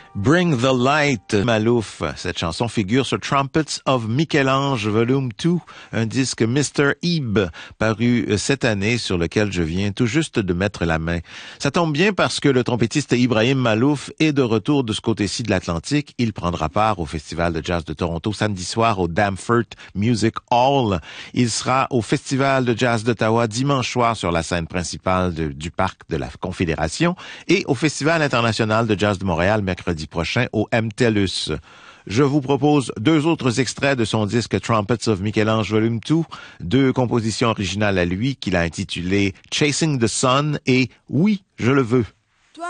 Bring the Light, Malouf. Cette chanson figure sur Trumpets of Michel-Ange Volume 2, un disque Mr. Ebe, paru cette année, sur lequel je viens tout juste de mettre la main. Ça tombe bien parce que le trompettiste Ibrahim Malouf est de retour de ce côté-ci de l'Atlantique. Il prendra part au Festival de jazz de Toronto samedi soir au Danforth Music Hall. Il sera au Festival de jazz d'Ottawa dimanche soir sur la scène principale du Parc de la Confédération et au Festival international de jazz de Montréal mercredi prochain au MTELUS. Je vous propose 2 autres extraits de son disque Trumpets of Michel-Ange Volume 2, 2 compositions originales à lui qu'il a intitulées Chasing the Sun et Oui, je le veux.